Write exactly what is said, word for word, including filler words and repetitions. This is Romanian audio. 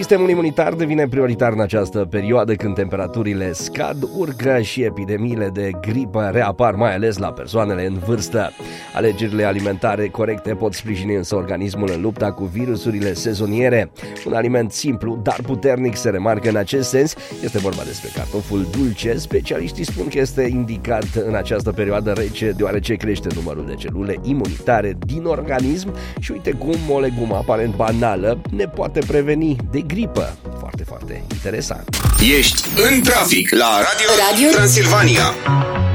Sistemul imunitar devine prioritar în această perioadă când temperaturile scad, urcă și epidemiile de gripă reapar, mai ales la persoanele în vârstă. Alegerile alimentare corecte pot sprijini însă organismul în lupta cu virusurile sezoniere. Un aliment simplu, dar puternic se remarcă în acest sens. Este vorba despre cartoful dulce. Specialiștii spun că este indicat în această perioadă rece, deoarece crește numărul de celule imunitare din organism și uite cum o legumă aparent banală ne poate preveni de gripă. Foarte, foarte interesant. Ești în trafic la Radio, Radio Transilvania.